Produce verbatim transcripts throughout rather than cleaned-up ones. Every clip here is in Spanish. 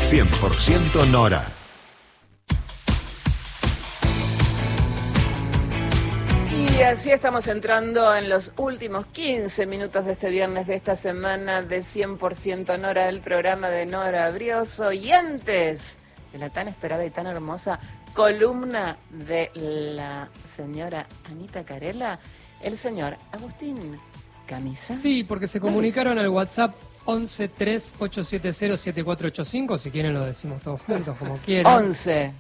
cien por ciento Nora. Y así estamos entrando en los últimos quince minutos de este viernes de esta semana de cien por ciento Nora, el programa de Nora Brioso. Y antes de la tan esperada y tan hermosa columna de la señora Anita Carella, el señor Agustín Camisa. Sí, porque se comunicaron al WhatsApp once tres ocho siete cero siete cuatro ocho cinco, si quieren lo decimos todos juntos, como quieran. once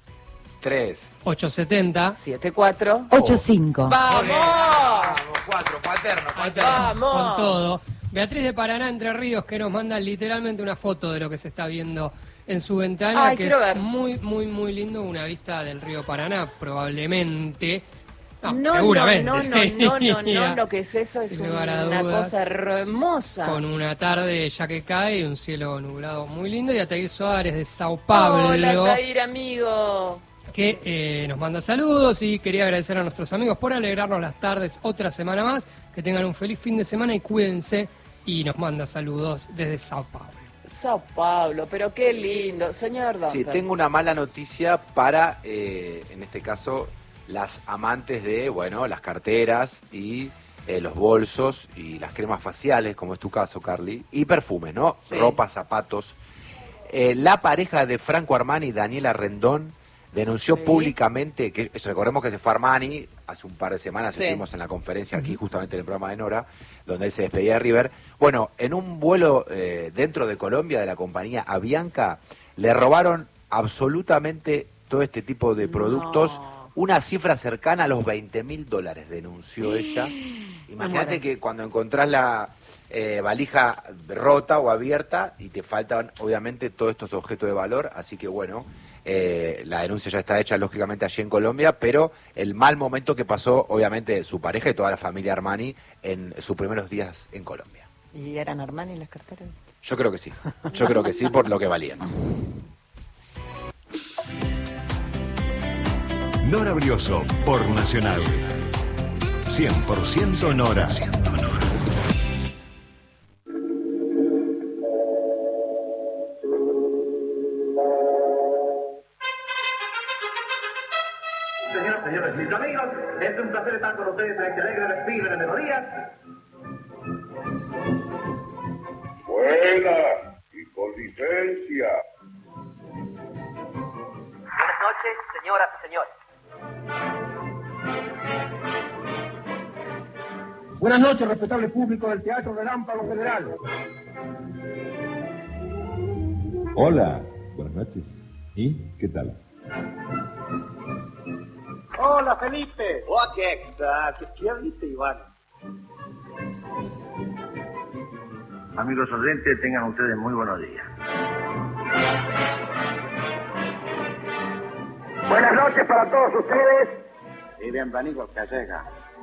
tres ocho siete cero siete cuatro ocho cinco. ¡Vamos! Vamos, cuatro, paterno, paterno. ¡Vamos! Con todo. Beatriz de Paraná, Entre Ríos, que nos manda literalmente una foto de lo que se está viendo en su ventana, Ay, que quiero es ver. muy, muy, muy lindo, una vista del río Paraná, probablemente. No, No, seguramente. no, no, no, no, no, no, lo que es eso es Sin lugar a una dudas. cosa hermosa. Con una tarde ya que cae y un cielo nublado muy lindo. Y Atair Suárez de Sao Paulo, Hola, Atair, amigo. que eh, nos manda saludos y quería agradecer a nuestros amigos por alegrarnos las tardes otra semana más. Que tengan un feliz fin de semana y cuídense. Y nos manda saludos desde Sao Paulo. Sao Paulo, pero qué lindo. Señor Doctor. Sí, tengo una mala noticia para, eh, en este caso, las amantes de, bueno, las carteras y eh, los bolsos y las cremas faciales, como es tu caso, Carly, y perfumes, ¿no? Sí. Ropa, zapatos. Eh, la pareja de Franco Armani, Daniela Rendón, denunció Sí. públicamente, que recordemos que se fue Armani, hace un par de semanas Sí. estuvimos en la conferencia aquí, justamente en el programa de Nora, donde él se despedía de River. Bueno, en un vuelo eh, dentro de Colombia de la compañía Avianca, le robaron absolutamente todo este tipo de productos, No. una cifra cercana a los veinte mil dólares, denunció ella. Imagínate muero. que cuando encontrás la eh, valija rota o abierta y te faltan obviamente todos estos objetos de valor, así que bueno, eh, la denuncia ya está hecha lógicamente allí en Colombia, pero el mal momento que pasó obviamente su pareja y toda la familia Armani en sus primeros días en Colombia. ¿Y eran Armani las carteras? Yo creo que sí, yo creo que sí por lo que valían. Nora Brioso por Nacional. cien por ciento Nora. Señoras, señores, mis amigos, es un placer estar con ustedes en este alegre desfile de melodías. Buena y con licencia. Buenas noches, señoras y señores. Buenas noches, respetable público del Teatro Relámpago Federal. Hola, buenas noches. ¿Y qué tal? Hola, Felipe. Hola, ¿qué tal? ¿Qué viste, Iván? Amigos oyentes, tengan ustedes muy buenos días. Buenas noches para todos ustedes. Y bienvenidos que llega.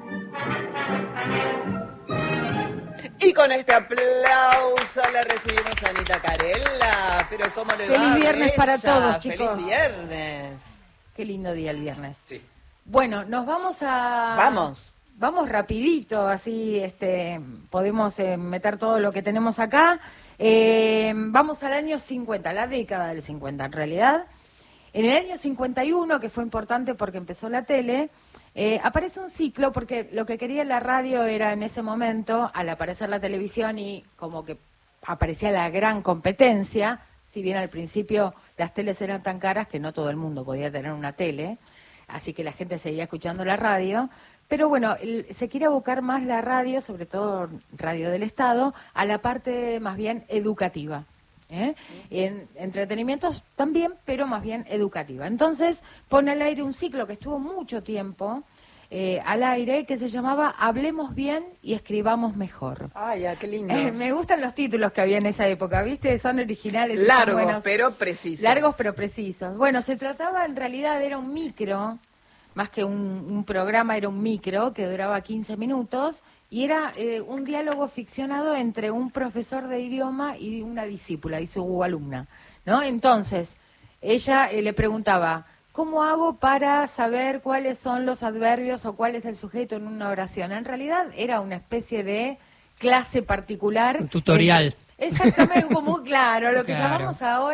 Y con este aplauso le recibimos a Anita Carella. Pero ¿cómo le va? Feliz viernes para Bella? todos, chicos. Feliz viernes. Qué lindo día el viernes. Sí. Bueno, nos vamos a... Vamos. Vamos rapidito, así este, podemos eh, meter todo lo que tenemos acá. Eh, vamos al año cincuenta, la década del cincuenta en realidad. En el año cincuenta y uno, que fue importante porque empezó la tele, eh, aparece un ciclo, porque lo que quería la radio era en ese momento, al aparecer la televisión y como que aparecía la gran competencia, si bien al principio las teles eran tan caras que no todo el mundo podía tener una tele, así que la gente seguía escuchando la radio. Pero bueno, el, se quiere abocar más la radio, sobre todo radio del Estado, a la parte más bien educativa. ¿eh? En entretenimientos también, pero más bien educativa. Entonces pone al aire un ciclo que estuvo mucho tiempo eh, al aire, que se llamaba Hablemos bien y escribamos mejor. Ay, ya, qué lindo. Eh, me gustan los títulos que había en esa época, ¿viste? Son originales. Largos, son buenos. pero precisos. Largos pero precisos. Bueno, se trataba, en realidad era un micro, más que un, un programa, era un micro que duraba quince minutos y era eh, un diálogo ficcionado entre un profesor de idioma y una discípula y su alumna, ¿no? Entonces, ella eh, le preguntaba, ¿cómo hago para saber cuáles son los adverbios o cuál es el sujeto en una oración? En realidad era una especie de clase particular. Un tutorial. Eh, exactamente, como claro, lo que Claro. llamamos ahora